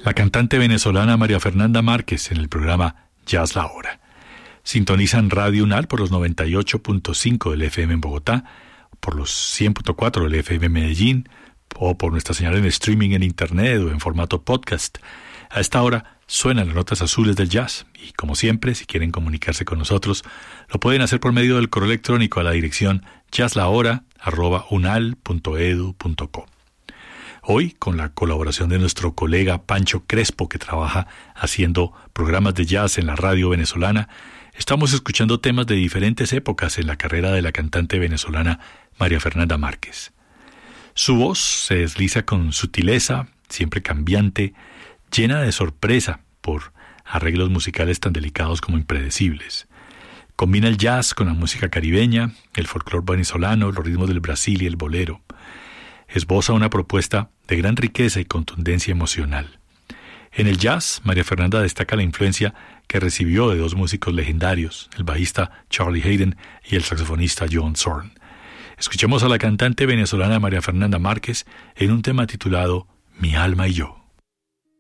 la cantante venezolana María Fernanda Márquez en el programa Jazz La Hora. Sintonizan Radio UNAL por los 98.5 del FM en Bogotá, por los 100.4 del FM en Medellín, o por nuestra señal en streaming en internet o en formato podcast. A esta hora suenan las notas azules del jazz y, como siempre, si quieren comunicarse con nosotros, lo pueden hacer por medio del correo electrónico a la dirección jazzlahora@unal.edu.co. Hoy, con la colaboración de nuestro colega Pancho Crespo, que trabaja haciendo programas de jazz en la radio venezolana, estamos escuchando temas de diferentes épocas en la carrera de la cantante venezolana María Fernanda Márquez. Su voz se desliza con sutileza, siempre cambiante, llena de sorpresa por arreglos musicales tan delicados como impredecibles. Combina el jazz con la música caribeña, el folclore venezolano, los ritmos del Brasil y el bolero. Esboza una propuesta de gran riqueza y contundencia emocional. En el jazz, María Fernanda destaca la influencia que recibió de dos músicos legendarios, el bajista Charlie Haden y el saxofonista John Zorn. Escuchemos a la cantante venezolana María Fernanda Márquez en un tema titulado Mi alma y yo.